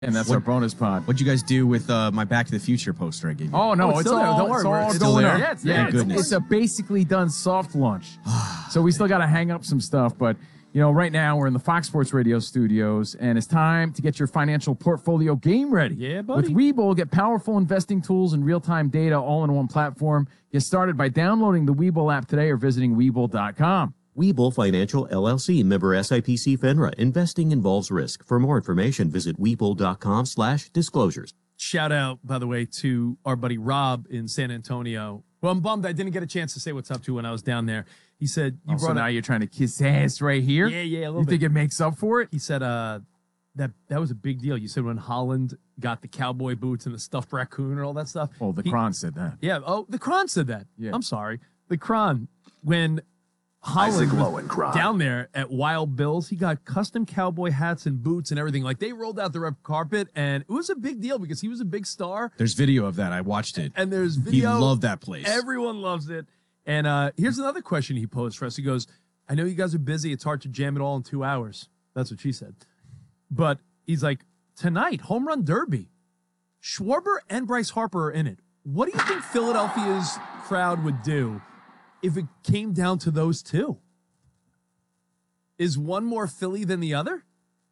And that's our bonus pod. What'd you guys do with my Back to the Future poster I gave you? Oh, no, it's all, Don't worry, it's all it's going there. up. Yeah, it's there. Thank It's- goodness. It's a basically done soft launch. So we still got to hang up some stuff. But, you know, right now we're in the Fox Sports Radio studios, and it's time to get your financial portfolio game ready. Yeah, buddy. With Webull, get powerful investing tools and real-time data all in one platform. Get started by downloading the Webull app today or visiting Webull.com. Webull Financial LLC, member SIPC FINRA. Investing involves risk. For more information, visit Webull.com/disclosures. Shout out, by the way, to our buddy Rob in San Antonio. Well, I'm bummed I didn't get a chance to say what's up to when I was down there. He said, You so now you're trying to kiss ass right here? Yeah, a little You bit. think it makes up for it? He said that was a big deal. You said when Holland got the cowboy boots and the stuffed raccoon and all that stuff. Oh, the Kron said that. Yeah. Oh, the Kron said that. Yeah. I'm sorry. The Kron, when Holland was down there at Wild Bill's, he got custom cowboy hats and boots and everything. Like, they rolled out the red carpet, and it was a big deal because he was a big star. There's video of that. I watched it. And there's He video. loved that place. Everyone loves it. And here's another question he posed for us. He goes, I know you guys are busy. It's hard to jam it all in 2 hours. That's what she said. But he's like, tonight, home run derby. Schwarber and Bryce Harper are in it. What do you think Philadelphia's crowd would do if it came down to those two? Is one more Philly than the other?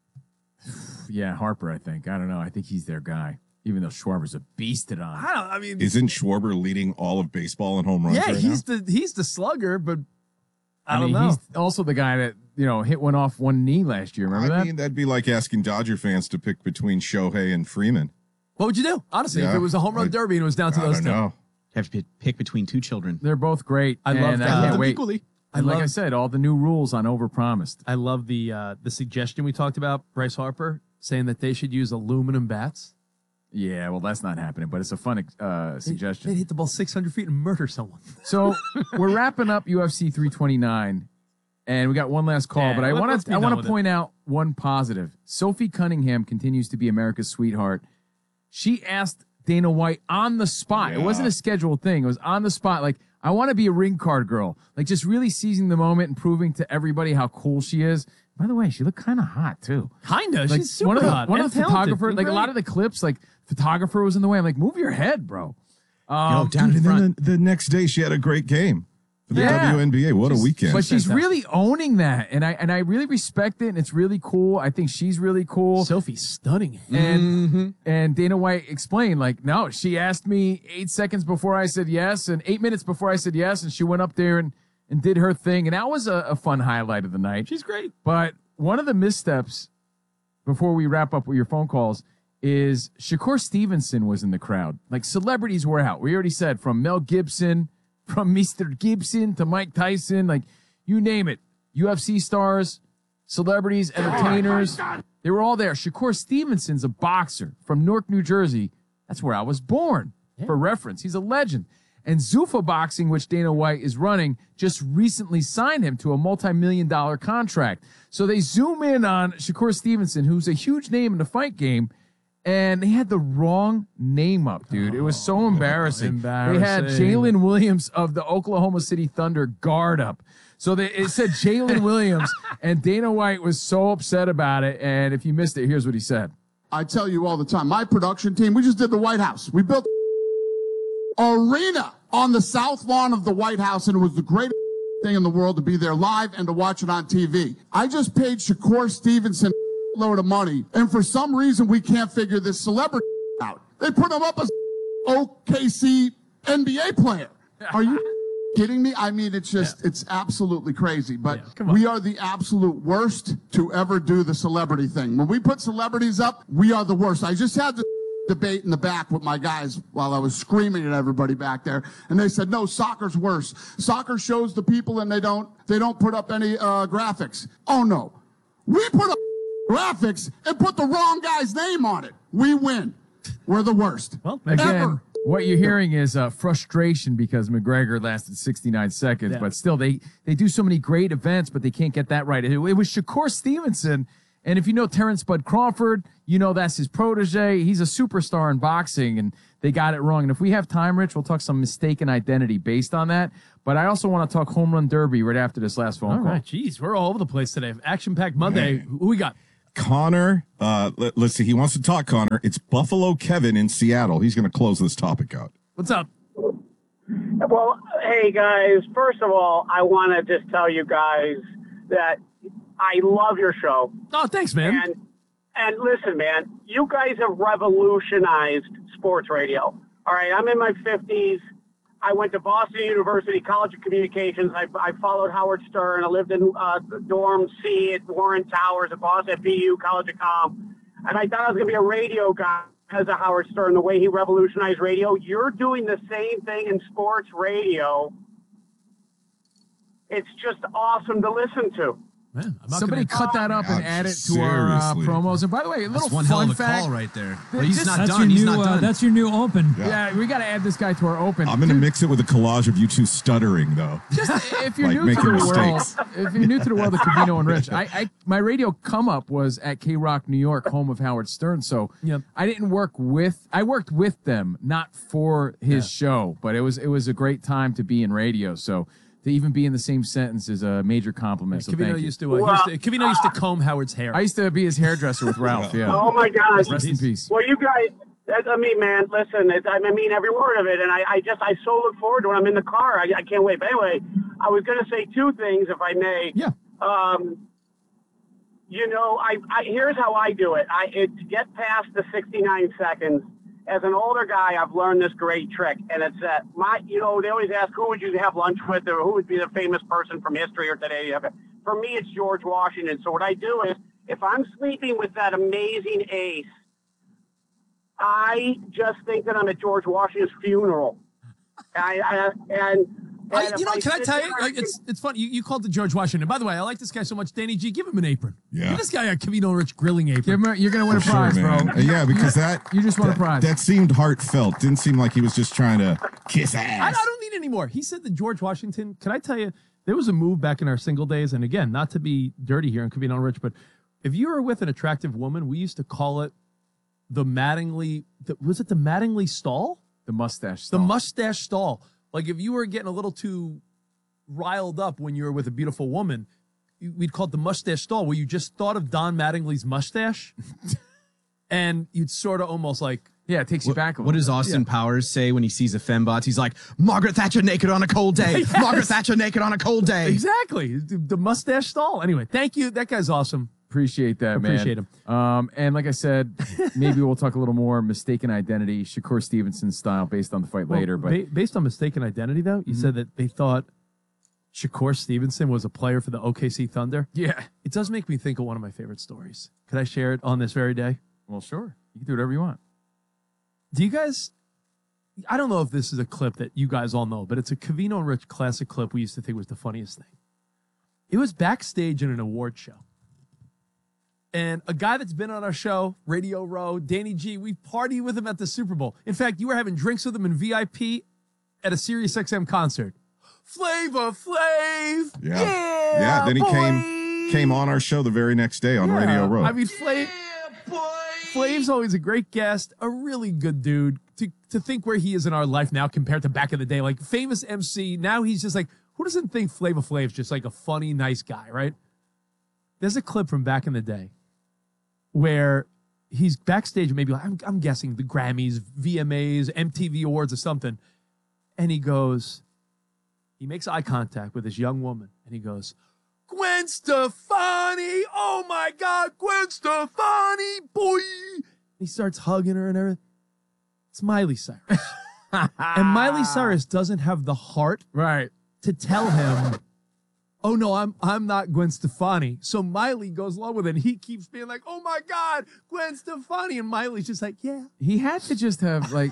Yeah, Harper, I think. I don't know. I think he's their guy, even though Schwarber's a beast at on. I mean, Isn't Schwarber leading all of baseball in home runs yeah, right he's now? the slugger, but I mean, don't know. He's also the guy that, you know, hit one off one knee last year. Remember that? mean, that'd be like asking Dodger fans to pick between Shohei and Freeman. What would you do, honestly, if Yeah, it was a home run derby and it was down to I those don't two? know. Have to pick between two children. They're both great. I love and that. I Love can't them wait. equally. And like I said, all the new rules on overpromised. I love the suggestion we talked about, Bryce Harper saying that they should use aluminum bats. Yeah, well, that's not happening, but it's a fun suggestion. They'd hit the ball 600 feet and murder someone. So we're wrapping up UFC 329, and we got one last call. Yeah, but I let's be done want with to point out one positive. Sophie Cunningham continues to be America's sweetheart. She asked Dana White on the spot. It wasn't a scheduled thing. It was on the spot. Like, I want to be a ring card girl. Like, just really seizing the moment and proving to everybody how cool she is. By the way, she looked kind of hot too. Kinda. Like, She's super one of the, hot. One and of the talented. photographers, like a lot of the clips, like photographer was in the way. I'm like, move your head, bro. down Dude, in and front. then the next day she had a great game for the Yeah. WNBA. What a weekend. But she's Fantastic. really owning that, and I really respect it, and it's really cool. I think she's really cool. Sophie's stunning. And Dana White explained, like, no, she asked me 8 seconds before I said yes, and 8 minutes before I said yes, and she went up there and did her thing, and that was a fun highlight of the night. She's great. But one of the missteps before we wrap up with your phone calls is Shakur Stevenson was in the crowd. Like, celebrities were out. We already said, from Mel Gibson, from Mr. Gibson to Mike Tyson, like, you name it. UFC stars, celebrities, entertainers, they were all there. Shakur Stevenson's a boxer from Newark, New Jersey. That's where I was born. For reference, he's a legend. And Zuffa Boxing, which Dana White is running, just recently signed him to a multi-million-dollar contract. So they zoom in on Shakur Stevenson, who's a huge name in the fight game, and they had the wrong name up, dude. It was so embarrassing. They had Embarrassing. Jalen Williams of the Oklahoma City Thunder guard up. So it said Jalen Williams, and Dana White was so upset about it. And if you missed it, here's what he said. I tell you all the time, my production team, we just did the White House. We built arena on the south lawn of the White House, and it was the greatest thing in the world to be there live and to watch it on TV. I just paid Shakur Stevenson a load of money, and for some reason we can't figure this celebrity out. They put him up as OKC NBA player. Are you kidding me? I mean, it's just, it's absolutely crazy. But we are the absolute worst to ever do the celebrity thing. When we put celebrities up, we are the worst. I just had this debate in the back with my guys while I was screaming at everybody back there, and they said, no, soccer's worse. Soccer shows the people and they don't put up any graphics. Oh no, we put up graphics and put the wrong guy's name on it. We win. We're the worst. Well, Again, Ever. what you're hearing is frustration because McGregor lasted 69 seconds, but still they do so many great events, but they can't get that right. It was Shakur Stevenson. And if you know Terrence Bud Crawford, you know that's his protege. He's a superstar in boxing, and they got it wrong. And if we have time, Rich, we'll talk some mistaken identity based on that. But I also want to talk home run derby right after this last phone all call. right, geez, we're all over the place today. Action-packed Monday. Who we got? Connor, let's see. He wants to talk, Connor. It's Buffalo Kevin in Seattle. He's going to close this topic out. What's up? Well, hey, guys, first of all, I want to just tell you guys that I love your show. Oh, thanks, man. And listen, man, you guys have revolutionized sports radio. All right, I'm in my 50s. I went to Boston University College of Communications. I followed Howard Stern. I lived in dorm C at Warren Towers at Boston at BU College of Com. And I thought I was going to be a radio guy because of Howard Stern, the way he revolutionized radio. You're doing the same thing in sports radio. It's just awesome to listen to. Man, Somebody cut that up and add it to our seriously. promos. And by the way, a little That's one fun hell of a fact. call right there. Th- But he's just- not That's done. your He's new. not done. That's your new open. Yeah, we got to add this guy to our open. I'm going to Dude, mix it with a collage of you two stuttering, though. Just if you're Like new to making the world, mistakes. if you're new to the world of Covino and Rich, my radio come up was at K Rock, New York, home of Howard Stern. So Yep. I worked with them, not for his show, but it was a great time to be in radio. So to even be in the same sentence is a major compliment. So Cavino thank you. used to comb Howard's hair. I used to be his hairdresser with Ralph. Yeah. Oh, my gosh. Rest in peace. Well, you guys, I mean, man, listen, I mean every word of it, and I so look forward to when I'm in the car. I can't wait. But anyway, I was going to say two things, if I may. Yeah. You know, I here's how I do it. To get past the 69 seconds, as an older guy, I've learned this great trick, and it's that they always ask who would you have lunch with, or who would be the famous person from history or today. For me, it's George Washington. So what I do is, if I'm sleeping with that amazing ace, I just think that I'm at George Washington's funeral. Can I tell you? Like, it's funny. You called the George Washington. By the way, I like this guy so much. Danny G, give him an apron. Yeah. Give this guy a Cavino and Rich grilling apron. You're going to win a For prize, sure, man. bro. Yeah, because You just won a prize. That seemed heartfelt. Didn't seem like he was just trying to kiss I ass. don't need any more. He said that George Washington. Can I tell you? There was a move back in our single days, and again, not to be dirty here and Cavino and Rich, but if you were with an attractive woman, we used to call it the Mattingly. Was it the Mattingly stall? The mustache. The stall. mustache stall. Like if you were getting a little too riled up when you were with a beautiful woman, we'd call it the mustache stall, where you just thought of Don Mattingly's mustache, and you'd sort of almost like. Yeah, it takes you back a What little. does Austin Powers say when he sees a fembot? He's like, Margaret Thatcher naked on a cold day. Yes. Margaret Thatcher naked on a cold day. Exactly. The mustache stall. Anyway, thank you. That guy's awesome. Appreciate that, man. Appreciate him. And like I said, maybe we'll talk a little more mistaken identity, Shakur Stevenson style, based on the fight later. But Based on mistaken identity, though, you said that they thought Shakur Stevenson was a player for the OKC Thunder. yeah, It does make me think of one of my favorite stories. Could I share it on this very day? well, sure, you can do whatever you want. Do you guys, I don't know if this is a clip that you guys all know, but it's a Cavino and Rich classic clip we used to think was the funniest thing. It was backstage in an award show. And a guy that's been on our show, Radio Row, Danny G, we partied with him at the Super Bowl. In fact, you were having drinks with him in VIP at a Sirius XM concert. Flavor Flav! Yeah. Yeah, Yeah, then he boy! came on our show the very next day on Radio Row. I mean, Flav's always a great guest, a really good dude. To think where he is in our life now compared to back in the day, like famous MC. Now he's just like, who doesn't think Flavor Flav's just like a funny, nice guy, right? There's a clip from back in the day where he's backstage, maybe like, I'm guessing the Grammys, VMAs, MTV Awards or something. And he makes eye contact with this young woman and he goes, Gwen Stefani, oh my God, Gwen Stefani, boy. He starts hugging her and everything. It's Miley Cyrus. And Miley Cyrus doesn't have the heart Right. to tell him, oh no, I'm not Gwen Stefani. So Miley goes along with it. And he keeps being like, oh my God, Gwen Stefani. And Miley's just like, yeah. He had to just have like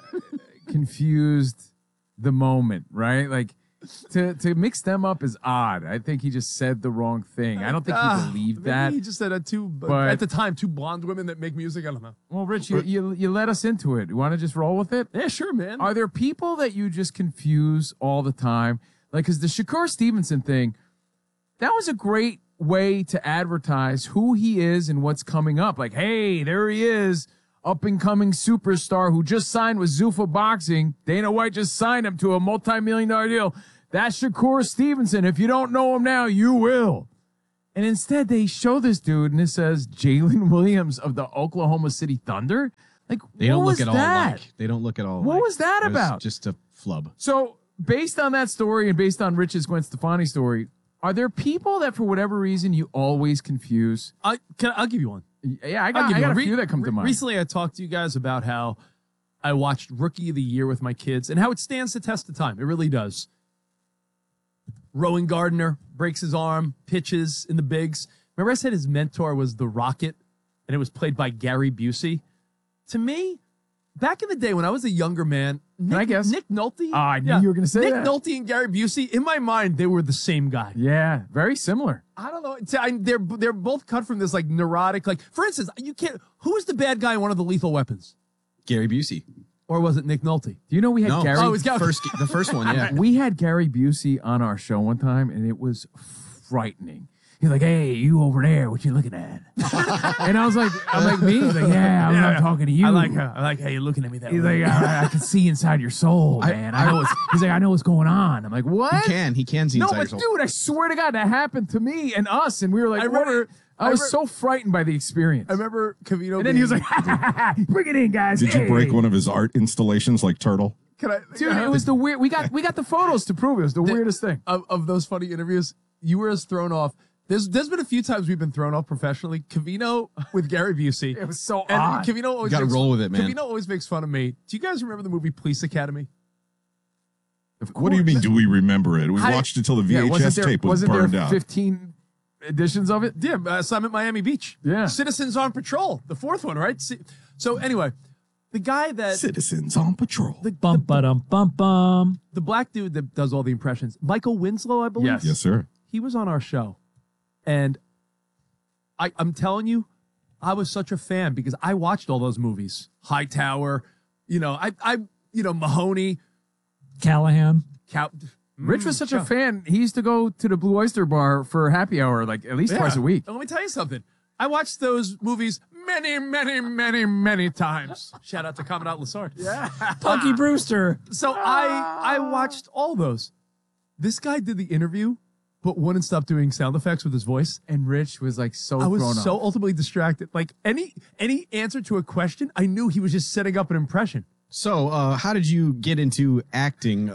confused the moment, right? Like to mix them up is odd. I think he just said the wrong thing. I don't think he believed Maybe that. He just said But- at the time, two blonde women that make music. I don't know. Well, Rich, you let us into it. You want to just roll with it? Yeah, sure, man. Are there people that you just confuse all the time? Like, because the Shakur Stevenson thing, that was a great way to advertise who he is and what's coming up. Like, hey, there he is, up-and-coming superstar who just signed with Zuffa Boxing. Dana White just signed him to a multi-million-dollar deal. That's Shakur Stevenson. If you don't know him now, you will. And instead, they show this dude, and it says Jalen Williams of the Oklahoma City Thunder. Like, They don't what look was at all that? alike. They don't look at all What alike. was that It was about? just a flub. So, based on that story and based on Rich's Gwen Stefani story, are there people that, for whatever reason, you always confuse? I'll give you one. Yeah, I I'll got give you a one. few that come to mind. Recently, I talked to you guys about how I watched Rookie of the Year with my kids and how it stands the test of time. It really does. Rowan Gardner breaks his arm, pitches in the bigs. Remember I said his mentor was the Rocket, and it was played by Gary Busey? To me, back in the day when I was a younger man, I guess? Nick Nolte. I knew you were gonna say Nick that. Nolte and Gary Busey, in my mind, they were the same guy. Yeah, very similar. I don't know. They're both cut from this like neurotic. Like, for instance, you can't. Who is the bad guy in one of the Lethal Weapons? Gary Busey. Or was it Nick Nolte? Do you know we had No, Gary? Oh, it's Gary. the first one, yeah. We had Gary Busey on our show one time, and it was frightening. He's like, "Hey, you over there? What you looking at?" And I'm like, me? He's like, "Yeah, I'm not talking to you." I like how you're looking at me that He's way. like, I can see inside your soul, man. He's like, I know what's going on. I'm like, what? He can see No, inside but his soul. dude, I swear to God, that happened to me and us, and we were like, I read it. I was so frightened by the experience. I remember Cavino. And then he was like, "Bring it in, guys." Did you Hey. break one of his art installations like Turtle? "Can I?" Dude, it was the weird. We got the photos to prove it was the weirdest thing. of those funny interviews. You were as thrown off. There's been a few times we've been thrown off professionally. Cavino with Gary Busey. It was so And odd. Cavino always Gotta makes- roll with it, man. Cavino always makes fun of me. Do you guys remember the movie Police Academy? Of What do you mean? Do we remember it? We I- watched it till the Yeah, VHS tape was wasn't burned there out. 15 editions of it? Yeah, Assignment Miami Beach. Yeah. Citizens on Patrol, the fourth one, right? So anyway, the guy that Citizens on Patrol. Bum ba dum bum bum. the black dude that does all the impressions, Michael Winslow, I believe. Yes. Yes, sir. He was on our show, and I'm telling you, I was such a fan because I watched all those movies. Hightower, Mahoney, Callahan. Rich was such a fan. He used to go to the Blue Oyster Bar for happy hour like at least twice a week. And let me tell you something. I watched those movies many times. Shout out to Commandant Lassard. Yeah. Punky Brewster. So I watched all those. This guy did the interview, but wouldn't stop doing sound effects with his voice. And Rich was like so I was thrown so off. ultimately distracted. Like any answer to a question, I knew he was just setting up an impression. So, how did you get into acting?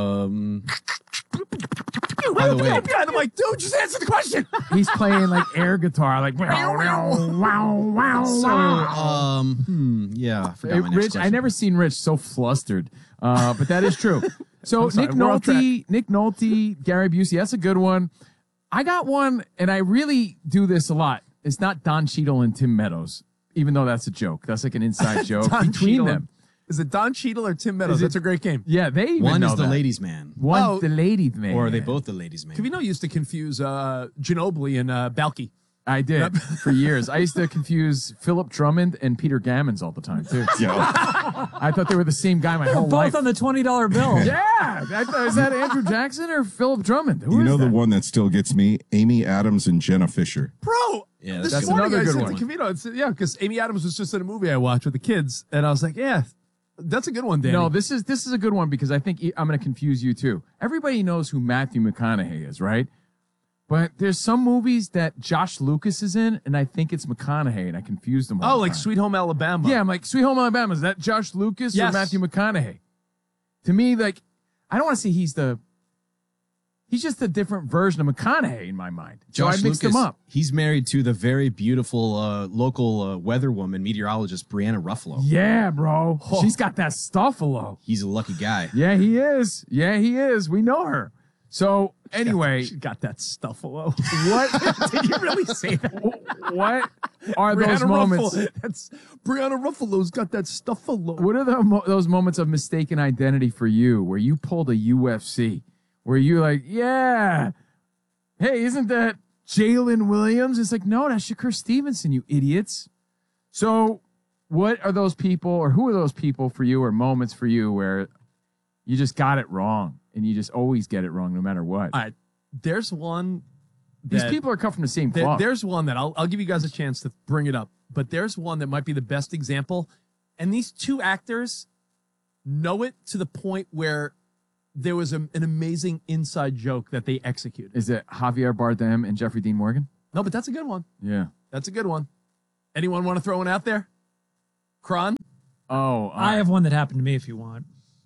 By the way, And I'm like, dude, just answer the question. He's playing like air guitar, like wow, wow, wow, so, wow. yeah, I forgot Hey, my next Rich, I question. never seen Rich so flustered, but that is true. So I'm sorry, Nick we're off Nolte, Gary Busey, that's a good one. I got one, and I really do this a lot. It's not Don Cheadle and Tim Meadows, even though that's a joke. That's like an inside joke Don between Cheadle. them. Is it Don Cheadle or Tim Meadows? Is it- That's a great game. Yeah, they even One know is the that. ladies' man, One, Oh, the ladies man. or are they both the ladies' man? Cavino used to confuse Ginobili and Balky. I did for years. I used to confuse Philip Drummond and Peter Gammons all the time too. Yeah. I thought they were the same guy my whole life. Both on the $20 bill. Yeah, I thought, is that Andrew Jackson or Philip Drummond? Who You is know the that? one that still gets me? Amy Adams and Jenna Fisher. Bro, Yeah, this that's morning another I good said one. to Cavino, yeah, because Amy Adams was just in a movie I watched with the kids, and I was like, yeah, that's a good one, Danny. No, this is a good one because I think I'm going to confuse you too. Everybody knows who Matthew McConaughey is, right? But there's some movies that Josh Lucas is in, and I think it's McConaughey, and I confused them all. Oh, the like time. Sweet Home Alabama. Yeah, I'm like Sweet Home Alabama. Is that Josh Lucas Yes. or Matthew McConaughey? To me, like, I don't want to say he's just a different version of McConaughey in my mind. So Josh I mixed Lucas, them up. He's married to the very beautiful local weatherwoman, meteorologist Brianna Ruffalo. Yeah, bro. She's got that stuffalo. He's a lucky guy. Yeah, he is. Yeah, he is. We know her. So anyway, She got that stuffalo. what Did you really say that? what are those Brianna moments? Ruffalo. That's Brianna Ruffalo's got that stuffalo. What are those moments of mistaken identity for you, where you pulled a UFC, where you're like, yeah, hey, isn't that Jalen Williams? It's like, no, that's Shakur Stevenson, you idiots. So, what are those people, or who are those people for you, or moments for you where you just got it wrong, and you just always get it wrong no matter what? All right, there's one. These that- people are cut from the same cloth. There's one that I'll give you guys a chance to bring it up, but there's one that might be the best example. And these two actors know it to the point where there was an amazing inside joke that they executed. Is it Javier Bardem and Jeffrey Dean Morgan? No, but that's a good one. Yeah. That's a good one. Anyone want to throw one out there? Kron? Oh, I have one that happened to me if you want.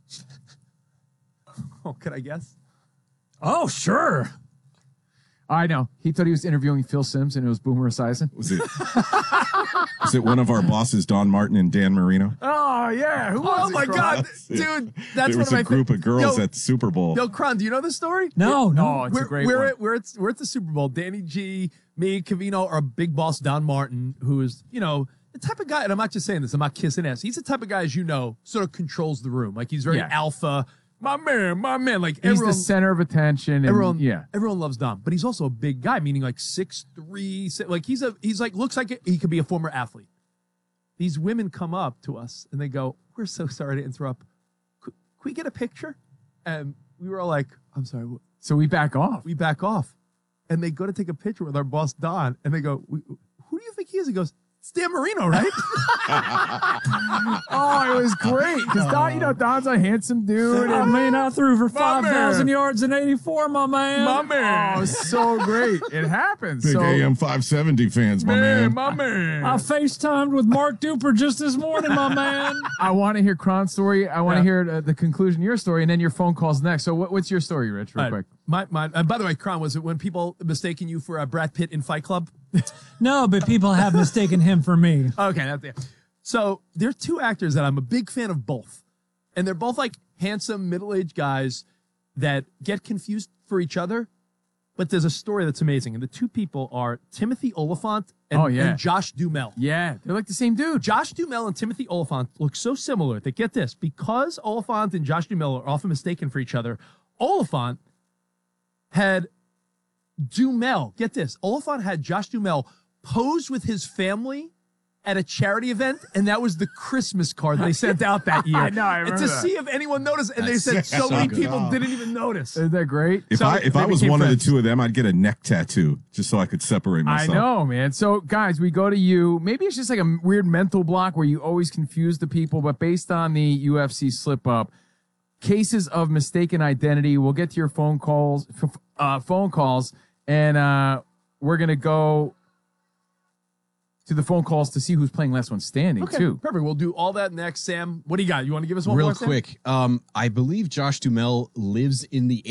Oh, can I guess? Oh, sure. I know. He thought he was interviewing Phil Simms, and it was Boomer Esiason. Was it one of our bosses, Don Martin and Dan Marino? Oh yeah. Who was Oh it, my Kron? God, dude! That's There one was of my a group of girls Yo, at the Super Bowl. Yo, Kron, do you know this story? No. Oh, it's a great one. We're at the Super Bowl. Danny G, me, Cavino, our big boss Don Martin, who is the type of guy. And I'm not just saying this. I'm not kissing ass. He's the type of guy, as you know, sort of controls the room. Like he's very Yeah. alpha. My man. Like He's everyone, the center of attention. And, everyone loves Don, but he's also a big guy, meaning like 6'3", like he's like looks like he could be a former athlete. These women come up to us and they go, "We're so sorry to interrupt. Could we get a picture?" And we were all like, "I'm sorry." So we back off. We back off, and they go to take a picture with our boss Don, and they go, "Who do you think he is?" He goes, "It's Dan Marino, right?" Oh, it was great because Don's a handsome dude. I mean, I threw for My 5,000 man. yards in 84, my man. My man. Oh, so great. It happens. Big So, AM 570 fans, my man. my man. I FaceTimed with Mark Duper just this morning, my man. I want to hear Kron's story. I want to hear the conclusion of your story, and then your phone calls next. So what's your story, Rich, real quick? And by the way, Kron, was it when people mistaken you for Brad Pitt in Fight Club? No, but people have mistaken him for me. Okay, that's it. So there are two actors that I'm a big fan of both. And they're both like handsome, middle-aged guys that get confused for each other. But there's a story that's amazing. And the two people are Timothy Olyphant and Josh Duhamel. Yeah, they're like the same dude. Josh Duhamel and Timothy Olyphant look so similar that, get this, because Olyphant and Josh Duhamel are often mistaken for each other, Olyphant had Duhamel, get this, Olyphant had Josh Duhamel pose with his family at a charity event, and that was the Christmas card they sent out that year. I know, I remember to that. see if anyone noticed, and they said so many good. people didn't even notice. Isn't that great? If So I they was became one of friends. the two of them, I'd get a neck tattoo just so I could separate I myself. know, man. So, guys, we go to you. Maybe it's just like a weird mental block where you always confuse the people, but based on the UFC slip up, cases of mistaken identity. We'll get to your phone calls, and we're gonna go to the phone calls to see who's playing last one standing too. Perfect. We'll do all that next. Sam, what do you got? You want to give us one Real more, Sam? quick, I believe Josh Duhamel lives in this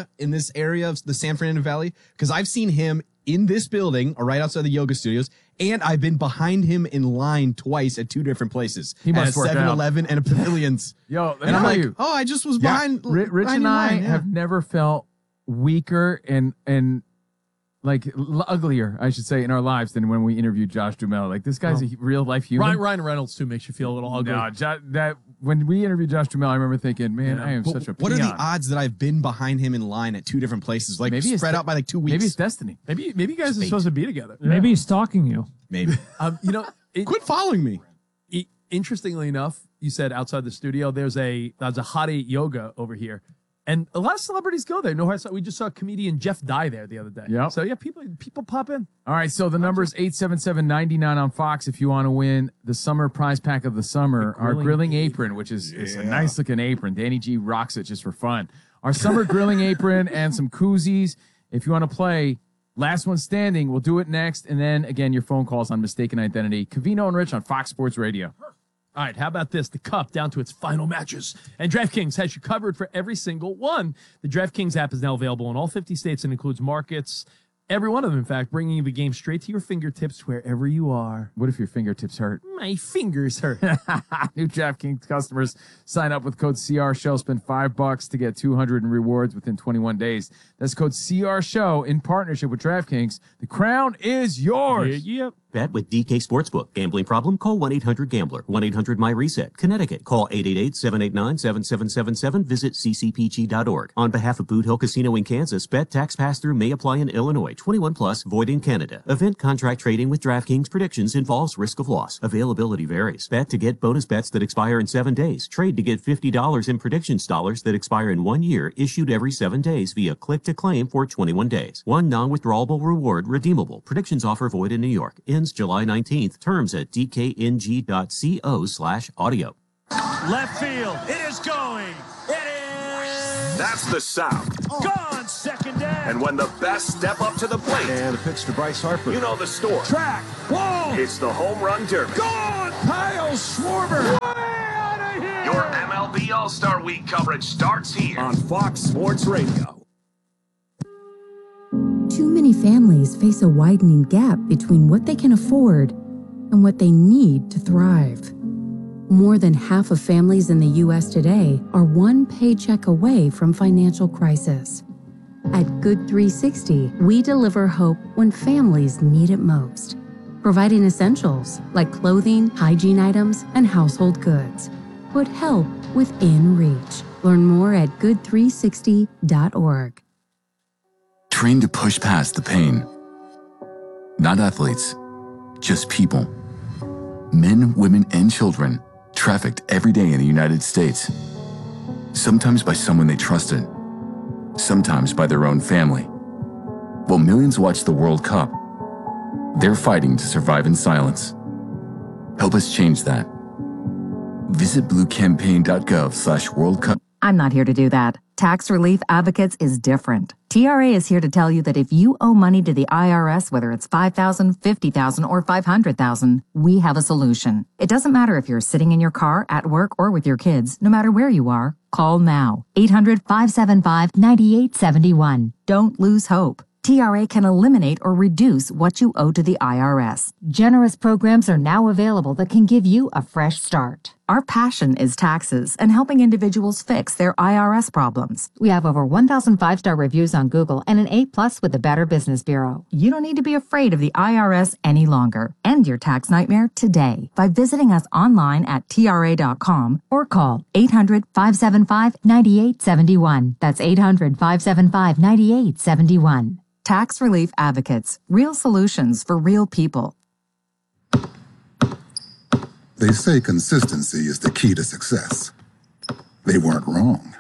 area of the San Fernando Valley, because I've seen him in this building or right outside the yoga studios, and I've been behind him in line twice at two different places. He must at work a 7-Eleven and a Pavilions. Yo, And I'm like, you. oh, I just was behind. Rich behind and in I line, yeah. have never felt weaker and like uglier, I should say, in our lives than when we interviewed Josh Duhamel. Like, this guy's a real life human. Ryan Reynolds too makes you feel a little ugly. No, that when we interviewed Josh Duhamel, I remember thinking, man, I am But such a what are the peon. odds that I've been behind him in line at two different places, like Maybe it's spread out by like 2 weeks? Maybe it's destiny. Maybe you guys are supposed to be together. Maybe he's stalking you. Maybe. Quit following me. Interestingly enough, you said outside the studio, there's a hottie yoga over here. And a lot of celebrities go there. We just saw comedian Jeff Dye there the other day. Yep. So yeah, people pop in. All right, so the number is 877-99 on Fox if you want to win the summer prize pack of the summer, our grilling apron, which is a nice looking apron. Danny G rocks it just for fun. Our summer grilling apron and some koozies. If you want to play last one standing, we'll do it next. And then again, your phone calls on mistaken identity. Cavino and Rich on Fox Sports Radio. All right, how about this? The Cup down to its final matches. And DraftKings has you covered for every single one. The DraftKings app is now available in all 50 states and includes markets, every one of them, in fact, bringing you the game straight to your fingertips wherever you are. What if your fingertips hurt? My fingers hurt. New DraftKings customers sign up with code CRSHOW. Spend $5 to get $200 in rewards within 21 days. That's code CRSHOW in partnership with DraftKings. The crown is yours. Yep. Bet with DK Sportsbook. Gambling problem? Call 1-800-GAMBLER. 1-800-MyReset. Connecticut. Call 888-789-7777. Visit ccpg.org. On behalf of Boot Hill Casino in Kansas, bet tax pass-through may apply in Illinois. 21 plus, void in Canada. Event contract trading with DraftKings predictions involves risk of loss. Availability varies. Bet to get bonus bets that expire in 7 days. Trade to get $50 in predictions dollars that expire in 1 year, issued every 7 days via click to claim for 21 days. One non-withdrawable reward redeemable. Predictions offer void in New York. Ends July 19th. Terms at dkng.co/audio. Left field. It is going. It is. That's the sound. Gone. It's second down. And when the best step up to the plate. And a pitch to Bryce Harper. You know the score. Track. Wall. It's the Home Run Derby. Gone. Kyle Schwarber. Way out of here. Your MLB All-Star Week coverage starts here on Fox Sports Radio. Too many families face a widening gap between what they can afford and what they need to thrive. More than half of families in the U.S. today are one paycheck away from financial crisis. At Good 360, we deliver hope when families need it most, providing essentials like clothing, hygiene items, and household goods. Put help within reach. Learn more at good360.org. Trained to push past the pain. Not athletes, just people. Men, women, and children trafficked every day in the United States. Sometimes by someone they trusted, sometimes by their own family. While millions watch the World Cup, they're fighting to survive in silence. Help us change that. Visit bluecampaign.gov/World Cup. I'm not here to do that. Tax Relief Advocates is different. TRA is here to tell you that if you owe money to the IRS, whether it's $5,000, $50,000, or $500,000, we have a solution. It doesn't matter if you're sitting in your car, at work, or with your kids. No matter where you are, call now. 800-575-9871. Don't lose hope. TRA can eliminate or reduce what you owe to the IRS. Generous programs are now available that can give you a fresh start. Our passion is taxes and helping individuals fix their IRS problems. We have over 1,000 five-star reviews on Google and an A+ with the Better Business Bureau. You don't need to be afraid of the IRS any longer. End your tax nightmare today by visiting us online at TRA.com or call 800-575-9871. That's 800-575-9871. Tax Relief Advocates. Real solutions for real people. They say consistency is the key to success. They weren't wrong.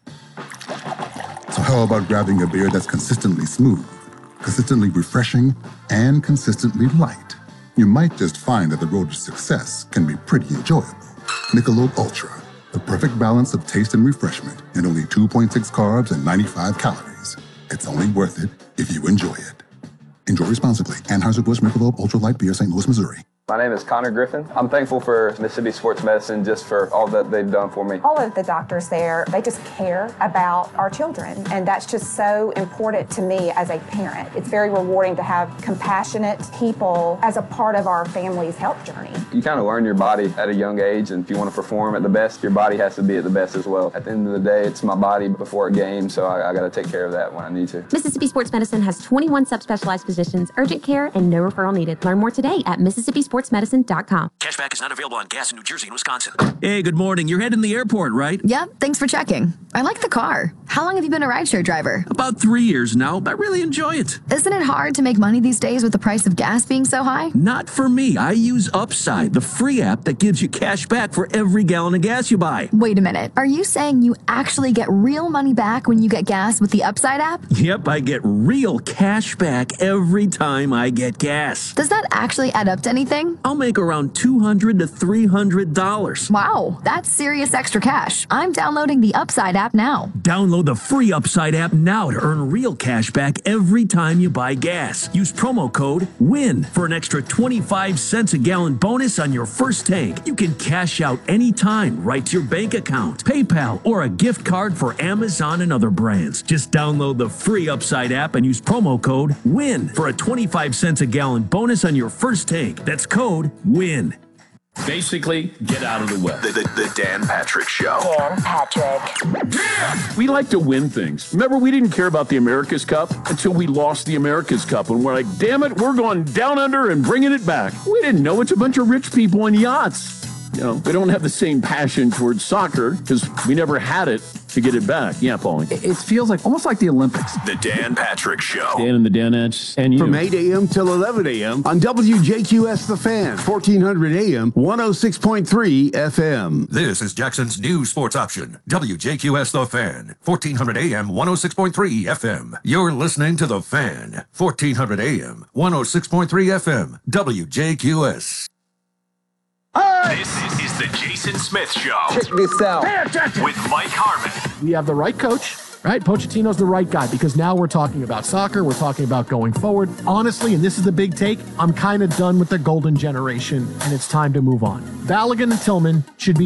So how about grabbing a beer that's consistently smooth, consistently refreshing, and consistently light? You might just find that the road to success can be pretty enjoyable. Michelob Ultra, the perfect balance of taste and refreshment, and only 2.6 carbs and 95 calories. It's only worth it if you enjoy it. Enjoy responsibly. Anheuser-Busch Michelob Ultra Light Beer, St. Louis, Missouri. My name is Connor Griffin. I'm thankful for Mississippi Sports Medicine just for all that they've done for me. All of the doctors there, they just care about our children, and that's just so important to me as a parent. It's very rewarding to have compassionate people as a part of our family's health journey. You kind of learn your body at a young age, and if you want to perform at the best, your body has to be at the best as well. At the end of the day, it's my body before a game, so I got to take care of that when I need to. Mississippi Sports Medicine has 21 subspecialized physicians, urgent care, and no referral needed. Learn more today at MississippiSportsMedicine.com. Cashback is not available on gas in New Jersey and Wisconsin. Hey, good morning. You're heading to the airport, right? Yep, thanks for checking. I like the car. How long have you been a rideshare driver? About 3 years now. I really enjoy it. Isn't it hard to make money these days with the price of gas being so high? Not for me. I use Upside, the free app that gives you cash back for every gallon of gas you buy. Wait a minute. Are you saying you actually get real money back when you get gas with the Upside app? Yep, I get real cash back every time I get gas. Does that actually add up to anything? I'll make around $200 to $300. Wow, that's serious extra cash. I'm downloading the Upside app now. Download the free Upside app now to earn real cash back every time you buy gas. Use promo code WIN for an extra 25 cents a gallon bonus on your first tank. You can cash out anytime right to your bank account, PayPal, or a gift card for Amazon and other brands. Just download the free Upside app and use promo code WIN for a 25 cents a gallon bonus on your first tank. That's code WIN. Basically, get out of the way. The Dan Patrick Show. Dan Patrick. Yeah! We like to win things. Remember, we didn't care about the America's Cup until we lost the America's Cup. And we're like, damn it, we're going down under and bringing it back. We didn't know it's a bunch of rich people in yachts. You know, we don't have the same passion towards soccer because we never had it to get it back. Yeah, Paulie. It feels like almost like the Olympics. The Dan Patrick Show. Dan and the Danettes and you. From 8 a.m. till 11 a.m. on WJQS The Fan, 1400 a.m., 106.3 FM. This is Jackson's new sports option. WJQS The Fan, 1400 a.m., 106.3 FM. You're listening to The Fan, 1400 a.m., 106.3 FM. WJQS. This is the Jason Smith Show. Check this out. With Mike Harmon. We have the right coach right? Pochettino's the right guy because now we're talking about soccer. We're talking about going forward. Honestly, and this is the big take, I'm kind of done with the golden generation, and it's time to move on. Balogun and Tillman should be